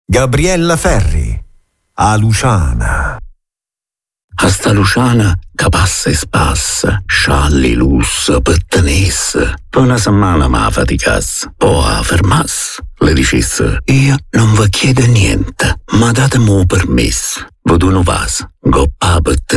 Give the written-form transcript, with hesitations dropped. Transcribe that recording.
Gabriella Ferri, a Luciana. A sta Luciana che passa e spassa, scialli lusso, pettenesse. Per una setmana ma faticasse, poi a fermasse. Le dicesse, io non vi chiedo niente, ma datemi un permesso. Vedo un vaso, goppa